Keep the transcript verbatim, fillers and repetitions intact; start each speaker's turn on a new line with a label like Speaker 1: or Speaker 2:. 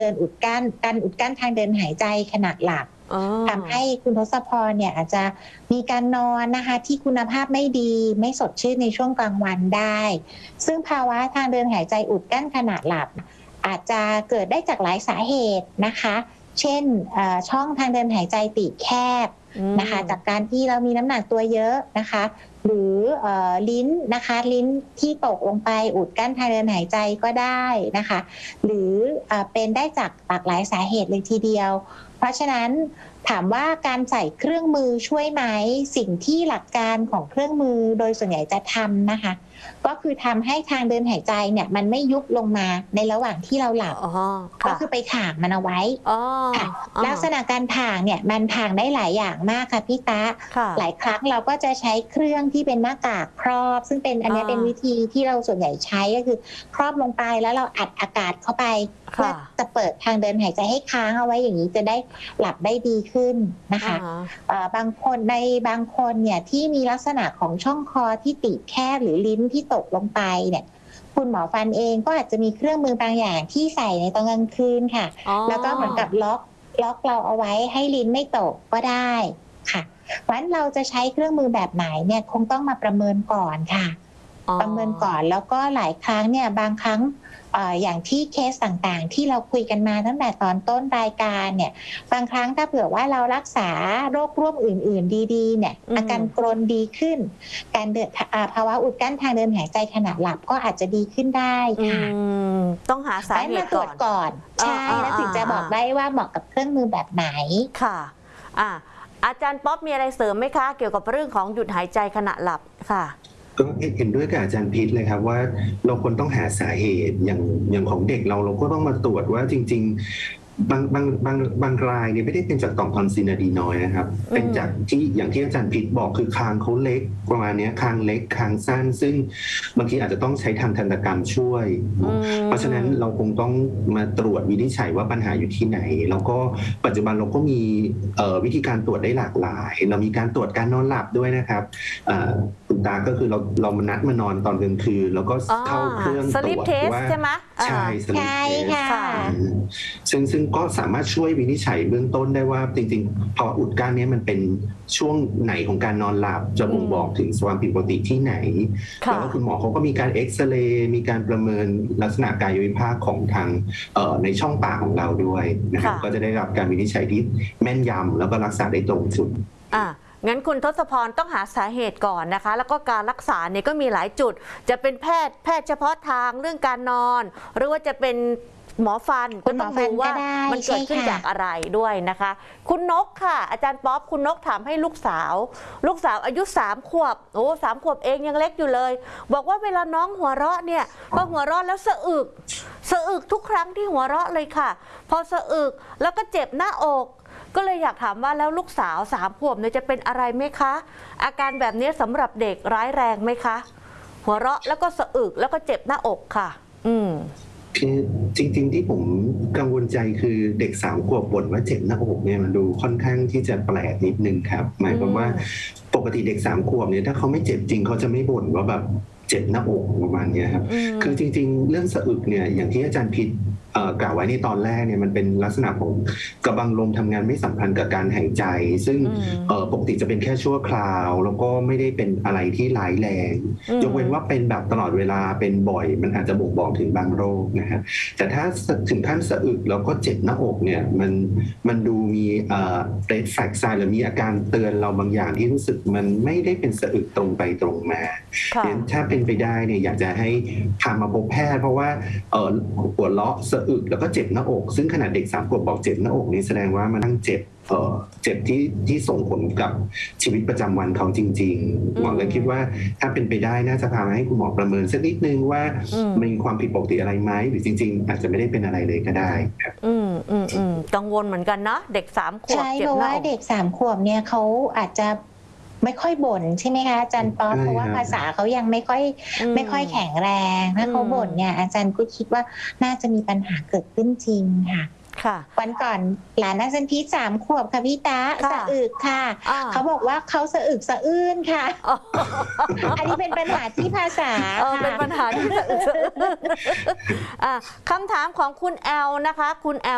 Speaker 1: เดินอุดกั้นการอุดกั้นทางเดินหายใจขณะหลับทำให้คุณทศพรเนี่ยอาจจะมีการนอนนะคะที่คุณภาพไม่ดีไม่สดชื่นในช่วงกลางวันได้ซึ่งภาวะทางเดินหายใจอุดกั้นขณะหลับอาจจะเกิดได้จากหลายสาเหตุนะคะเช่นช่องทางเดินหายใจตีบแคบนะคะจากการที่เรามีน้ำหนักตัวเยอะนะคะหรือลิ้นนะคะลิ้นที่ตกลงไปอุดกั้นทางเดินหายใจก็ได้นะคะหรือเป็นได้จากหลากหลายสาเหตุเลยทีเดียวเพราะฉะนั้นถามว่าการใส่เครื่องมือช่วยไหมสิ่งที่หลักการของเครื่องมือโดยส่วนใหญ่จะทำนะคะก็คือทำให้ทางเดินหายใจเนี่ยมันไม่ยุบลงมาในระหว่างที่เราหลับก็คือไปถ่างมันเอาไว้ค่ะลักษณะการถ่างเนี่ยมันถ่างได้หลายอย่างมากค่ะพี่ตาหลายครั้งเราก็จะใช้เครื่องที่เป็นหน้ากากครอบซึ่งเป็นอันนี้เป็นวิธีที่เราส่วนใหญ่ใช้ก็คือครอบลงไปแล้วเราอัดอากาศเข้าไปเพื่อจะเปิดทางเดินหายใจให้ค้างเอาไว้อย่างนี้จะได้หลับได้ดีขึ้นนะคะบางคนในบางคนเนี่ยที่มีลักษณะของช่องคอที่ตีบแคบหรือลิ้นที่ตกลงไปเนี่ยคุณหมอฟันเองก็อาจจะมีเครื่องมือบางอย่างที่ใส่ในตอนกลางคืนค่ะแล้วก็เหมือนกับล็อกล็อกเราเอาไว้ให้ลิ้นไม่ตกก็ได้ค่ะเพราะฉะนั้นเราจะใช้เครื่องมือแบบไหนเนี่ยคงต้องมาประเมินก่อนค่ะประเมินก่อนแล้วก็หลายครั้งเนี่ยบางครั้งอย่างที่เคสต่างๆที่เราคุยกันมาตั้งแต่ตอนต้นรายการเนี่ยบางครั้งถ้าเผื่อว่าเรารักษาโรคร่วมอื่นๆดีๆเนี่ยอาการกรนดีขึ้นการเดินภาวะอุดกั้นทางเดินหายใจขณะหลับก็อาจจะดีขึ้นได้ค่ะ
Speaker 2: ต้องหาสาเหตุก่อน
Speaker 1: ก่อนใช่แล้วถึงจะบอกได้ว่าเหมาะกับเครื่องมือแบบไหน
Speaker 2: ค่ะอ่าอาจารย์ป๊อปมีอะไรเสริมไหมคะเกี่ยวกับเรื่องของหยุดหายใจขณะหลับค่ะ
Speaker 3: ก็เห็นด้วยกับอาจารย์พีทเลยครับว่าเราควรต้องหาสาเหตุอย่างอย่างของเด็กเราเราก็ต้องมาตรวจว่าจริงๆบางบางบางบางรายเนี่ยไม่ได้เป็นจากต่อมทอนซิลอะดีนอยด์นะครับเป็นจากที่อย่างที่อาจารย์พีทบอกคือคางเขาเล็กประมาณนี้คางเล็กคางสั้นซึ่งบางทีอาจจะต้องใช้ทางทันตกรรมช่วยเพราะฉะนั้นเราคงต้องมาตรวจวินิจฉัยว่าปัญหาอยู่ที่ไหนแล้วก็ปัจจุบันเราก็มีวิธีการตรวจได้หลากหลายเรามีการตรวจการนอนหลับด้วยนะครับคุณตาก็คือเราเรามานัดมานอนตอนกลางคืนแล้วก็เข้าเครื่องตรวจว่า
Speaker 2: ใช่ไหม
Speaker 3: ใช่สลิปเทสซึ่งซึ่งก็สามารถช่วยวินิจฉัยเบื้องต้นได้ว่าจริงๆภาวะอุดกั้นนี้มันเป็นช่วงไหนของการนอนหลับจะบ่งบอกถึงความผิดปกติที่ไหนแล้วก็คุณหมอเขาก็มีการเอ็กซเรย์มีการประเมินลักษณะกายวิภาคของทางในช่องปากของเราด้วยนะครับก็จะได้รับการวินิจฉัยที่แม่นยำแล้วก็รักษาได้ตรงจุด
Speaker 2: อ่ะงั้นคุณทศพรต้องหาสาเหตุก่อนนะคะแล้วก็การรักษาเนี่ยก็มีหลายจุดจะเป็นแพทย์แพทย์เฉพาะทางเรื่องการนอนหรือว่าจะเป็นหมอฟันก็ต้องดูว่ามันเกิดขึ้นจากอะไรด้วยนะคะคุณนกค่ะอาจารย์ป๊อปคุณนกถามให้ลูกสาวลูกสาวอายุสามขวบโอ้สามขวบเองยังเล็กอยู่เลยบอกว่าเวลาน้องหัวเราะเนี่ยพอหัวเราะแล้วสะอึกสะอึกทุกครั้งที่หัวเราะเลยค่ะพอสะอึกแล้วก็เจ็บหน้าอกก็เลยอยากถามว่าแล้วลูกสาวสามขวบเนี่ยจะเป็นอะไรไหมคะอาการแบบนี้สำหรับเด็กร้ายแรงไหมคะหัวเราะแล้วก็สะอึกแล้วก็เจ็บหน้าอกค่ะอืม
Speaker 3: คือจริงๆที่ผมกังวลใจคือเด็กสามขวบบ่นว่าเจ็บหน้าอกเนี่ยมันดูค่อนข้างที่จะแปลกนิดนึงครับหมายความว่าปกติเด็กสามขวบเนี่ยถ้าเขาไม่เจ็บจริงเขาจะไม่บ่นว่าแบบเจ็บหน้าอกประมาณนี้ครับคือจริงๆเรื่องสะอึกเนี่ยอย่างที่อาจารย์พิษกล่าวไว้ในตอนแรกเนี่ยมันเป็นลักษณะของกระบังลมทำงานไม่สัมพันธ์กับการหายใจซึ่งปกติจะเป็นแค่ชั่วคราวแล้วก็ไม่ได้เป็นอะไรที่ร้ายแรงยกเว้นว่าเป็นแบบตลอดเวลาเป็นบ่อยมันอาจจะบ่งบอกถึงบางโรคนะฮะแต่ถ้าถึงขั้นสะอึกแล้วก็เจ็บหน้าอกเนี่ยมันมันดูมีเรดแฟลกไซน์หรือมีอาการเตือนเราบางอย่างที่รู้สึกมันไม่ได้เป็นสะอึกตรงไปตรงมาถ้าเป็นไปได้เนี่ยอยากจะให้พามาพบแพทย์เพราะว่าปวดเลาะสะอึกแล้วก็เจ็บหน้าอกซึ่งขนาดเด็กสามขวบบอกเจ็บหน้าอกนี่แสดงว่ามันนั่งเจ็บเอ่อเจ็บที่ที่ส่งผลกับชีวิตประจำวันเขาจริงๆหมอเลยคิดว่าถ้าเป็นไปได้น่าจะพามาให้คุณหมอประเมินสักนิดนึงว่ามีความผิดปกติอะไรไหมหรือจริงๆอาจจะไม่ได้เป็นอะไรเลยก็ได้ครับ
Speaker 2: อืมอืมอืมกังวลเหมือนกันเนาะเด็กสามขวบ
Speaker 1: ใช่เพราะว่าเด็กสามขวบเนี่ยเขาอาจจะไม่ค่อยบ่นใช่ไหมคะอาจารย์ป๊อปเพราะว่าภาษาเขายังไม่ค่อยไม่ค่อยแข็งแรงถ้าเขาบ่นเนี่ยอาจารย์ก็คิดว่าน่าจะมีปัญหาเกิดขึ้นจริงค่ะวันก่อนหลานอาจารย์พีชสามขวบค่ะพี่ตาสะอึกค่ะเขาบอกว่าเขาสะอึกสะอื้นค่ะอันนี้เป็นปัญหาที่ภาษา
Speaker 2: เป็นปัญหาที่สะอึกสะอื้นคำถามของคุณแอลนะคะคุณแอล